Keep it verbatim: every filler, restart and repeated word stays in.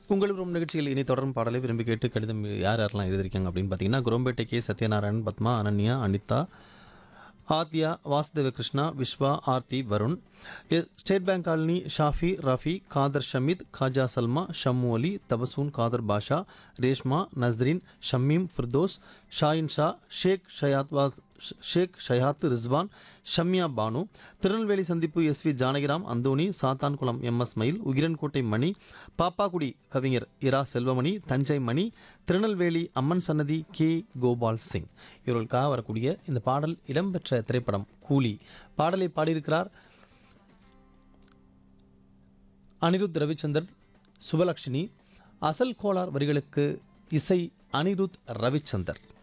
உங்கள் விரும்பும் நிகழ்ச்சியில் இனி தொடரும் பாடலை விரும்பி கேட்டு கடிதம் யார் யாரெல்லாம் எழுதியிருக்காங்க அப்படின்னு பார்த்தீங்கன்னா, குரோம்பேட்டை கே சத்யநாராயணன், பத்மா, அனன்யா, அனிதா, ஆத்யா, வாசுதேவ கிருஷ்ணா, விஸ்வா, ஆர்த்தி, வருண். எ- ஸ்டேட் பேங்க் காலனி ஷாஃபி, ரஃபி, காதர் ஷமீத், காஜா சல்மா, ஷம்மு அலி, தபசூன், காதர் பாஷா, ரேஷ்மா, நஸ்ரீன், ஷம்மீம், ஃபிர்தோஸ், ஷாயின் ஷா, ஷேக் ஷயாத்வா ஷேக் ஷயாத் ரிஸ்வான், ஷம்யா பானு. திருநெல்வேலி சந்திப்பு S we Janakiram, Anthony, Sathankulam M S மயில், உகிரன்கோட்டை மணி, பாப்பாக்குடி கவிஞர் இரா செல்வமணி, தஞ்சை மணி, திருநெல்வேலி அம்மன் சன்னதி கே கோபால் சிங். இவர்களுக்காக வரக்கூடிய இந்த பாடல் இடம்பெற்ற திரைப்படம் கூலி. பாடலை பாடியிருக்கிறார் அனிருத் ரவிச்சந்தர், சுபலக்ஷ்மி. அசல் கோலார் வரிகளுக்கு இசை அனிருத் ரவிச்சந்தர்.